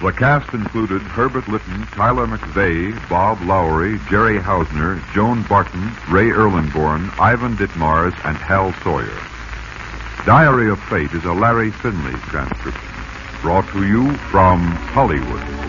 The cast included Herbert Lytton, Tyler McVeigh, Bob Lowry, Jerry Hausner, Joan Barton, Ray Erlingborn, Ivan Ditmars, and Hal Sawyer. Diary of Fate is a Larry Finley transcription, brought to you from Hollywood.